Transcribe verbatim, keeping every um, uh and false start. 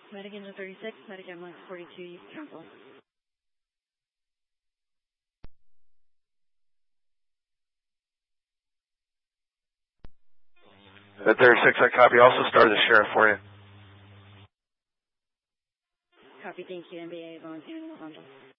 Medic engine thirty-six, medic ambulance forty-two, you can cancel. At thirty-six, I copy. Also started the sheriff for you. Copy, thank you, N B A, volunteer, Los Angeles.